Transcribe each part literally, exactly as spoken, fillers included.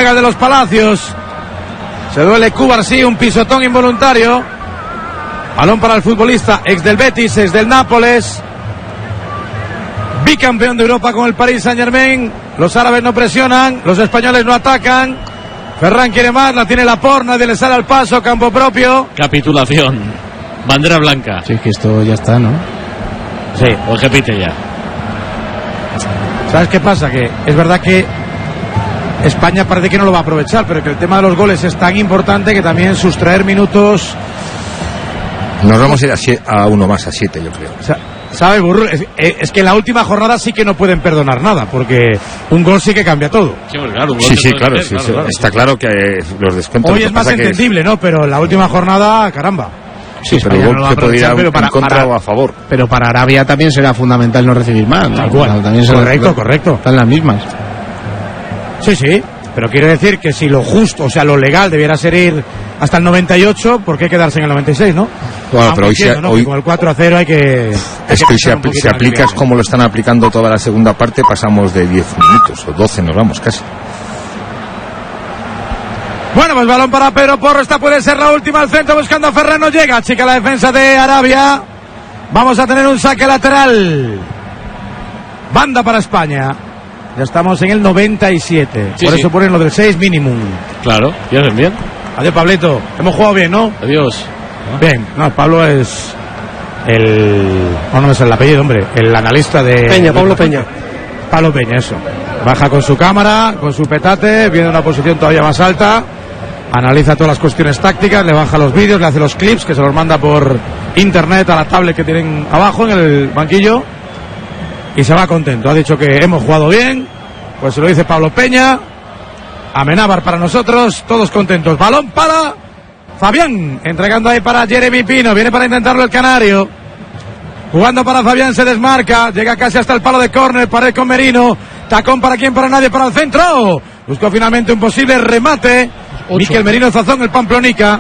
juega de los Palacios. Se duele Cubarsí, un pisotón involuntario. Balón para el futbolista, ex del Betis, ex del Nápoles, bicampeón de Europa con el Paris Saint-Germain. Los árabes no presionan, los españoles no atacan. Ferran quiere más, la tiene Laporte, nadie le sale al paso, campo propio. Capitulación, bandera blanca. Sí, que esto ya está, ¿no? Sí, o que pite ya. ¿Sabes qué pasa? Que es verdad que España parece que no lo va a aprovechar, pero que el tema de los goles es tan importante que también sustraer minutos. Nos vamos a ir a, siete, a uno más, a siete, yo creo. O sea, ¿sabe, Burro? Es, es que en la última jornada sí que no pueden perdonar nada, porque un gol sí que cambia todo. Sí, claro, un gol sí, sí, claro, hacer, sí, claro, sí. claro. Está claro que los descuentos... Hoy es más entendible, es... ¿no? Pero en la última jornada, caramba. Sí, pero España gol no que puede ir a, pero para, en contra para, o a favor. Pero para Arabia también será fundamental no recibir más, ¿no? Tal cual. También correcto, será, correcto. Están las mismas. Sí, sí. Pero quiero decir que si lo justo, o sea, lo legal debiera ser ir hasta el noventa y ocho, ¿por qué quedarse en el noventa y seis, no? Bueno, pero hoy, entiendo, se, ¿no? hoy con el cuatro a cero hay que... Es que si, apl si aplicas como lo están aplicando toda la segunda parte, pasamos de diez minutos, o doce nos vamos casi. Bueno, pues balón para Pedro Porro, esta puede ser la última al centro, buscando a Ferran, no llega, chica la defensa de Arabia. Vamos a tener un saque lateral. Banda para España. Ya estamos en el noventa y siete. Sí, Por sí. eso ponen lo del seis mínimo. Claro, ya ven bien. Adiós, Pablito. Hemos jugado bien, ¿no? Adiós. Bien. No, Pablo es el... Oh, no me sale el apellido, hombre. El analista de... Peña, Pablo Peña. Pablo Peña, eso. Baja con su cámara, con su petate, viene una posición todavía más alta. Analiza todas las cuestiones tácticas, le baja los vídeos, le hace los clips, que se los manda por internet a la tablet que tienen abajo en el banquillo. Y se va contento. Ha dicho que hemos jugado bien. Pues se lo dice Pablo Peña. Amenábar para nosotros. Todos contentos. Balón para Fabián. Entregando ahí para Jeremy Pino. Viene para intentarlo el canario. Jugando para Fabián. Se desmarca. Llega casi hasta el palo de córner. Pared con Merino. Tacón para quién, para nadie. Para el centro. Buscó finalmente un posible remate. Miquel Merino Zazón, el Pamplonica.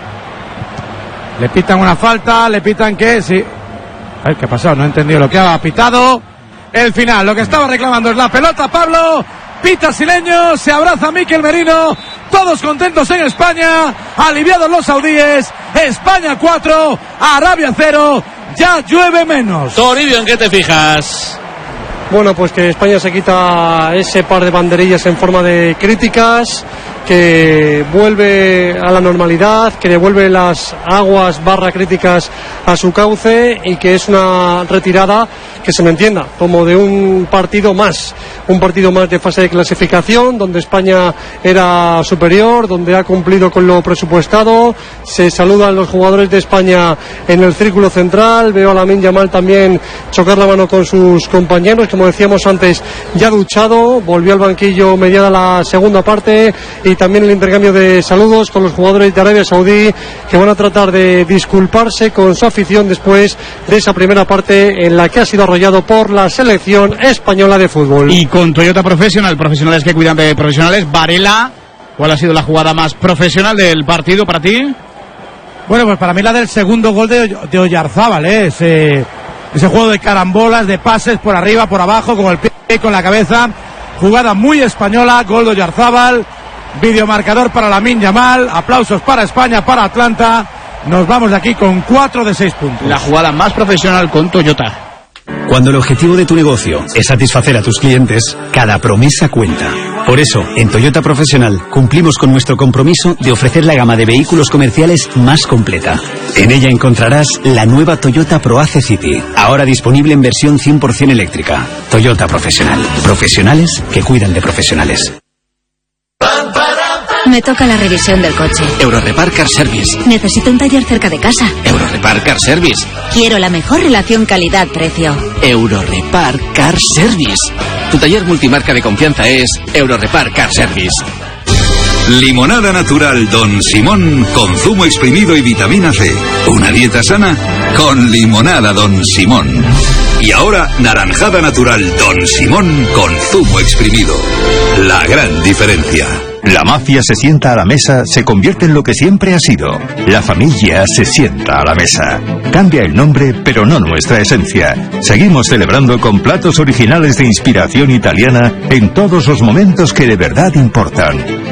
Le pitan una falta. Le pitan que sí. A ver qué ha pasado. No he entendido lo que ha pitado. El final, lo que estaba reclamando es la pelota, Pablo. Pita Sileño, se abraza Miquel Merino. Todos contentos en España. Aliviados los saudíes. España cuatro, Arabia cero. Ya llueve menos. Toribio, ¿en qué te fijas? Bueno, pues que España se quita ese par de banderillas en forma de críticas, que vuelve a la normalidad, que devuelve las aguas barra críticas a su cauce y que es una retirada que se me entienda como de un partido más, un partido más de fase de clasificación donde España era superior, donde ha cumplido con lo presupuestado. Se saludan los jugadores de España en el círculo central. Veo a Lamine Yamal también chocar la mano con sus compañeros, como decíamos antes, ya duchado, volvió al banquillo mediada la segunda parte, y también el intercambio de saludos con los jugadores de Arabia Saudí, que van a tratar de disculparse con su afición después de esa primera parte en la que ha sido arrollado por la selección española de fútbol. Y con Toyota Profesional, profesionales que cuidan de profesionales, Varela, ¿cuál ha sido la jugada más profesional del partido para ti? Bueno, pues para mí la del segundo gol de, de Oyarzábal, ¿eh? ese, ese juego de carambolas, de pases por arriba, por abajo, con el pie y con la cabeza. Jugada muy española, gol de Oyarzábal. Videomarcador para Lamine Yamal. Aplausos para España, para Atlanta. Nos vamos de aquí con cuatro de seis puntos. La jugada más profesional con Toyota. Cuando el objetivo de tu negocio es satisfacer a tus clientes, cada promesa cuenta. Por eso, en Toyota Profesional cumplimos con nuestro compromiso de ofrecer la gama de vehículos comerciales más completa. En ella encontrarás la nueva Toyota ProAce City, ahora disponible en versión cien por ciento eléctrica. Toyota Profesional. Profesionales que cuidan de profesionales. Me toca la revisión del coche. Eurorepar Car Service. Necesito un taller cerca de casa. Eurorepar Car Service. Quiero la mejor relación calidad-precio. Eurorepar Car Service. Tu taller multimarca de confianza es Eurorepar Car Service. Limonada natural Don Simón con zumo exprimido y vitamina C. Una dieta sana con limonada Don Simón. Y ahora naranjada natural Don Simón con zumo exprimido. La gran diferencia. La mafia se sienta a la mesa, se convierte en lo que siempre ha sido. La familia se sienta a la mesa. Cambia el nombre, pero no nuestra esencia. Seguimos celebrando con platos originales de inspiración italiana en todos los momentos que de verdad importan.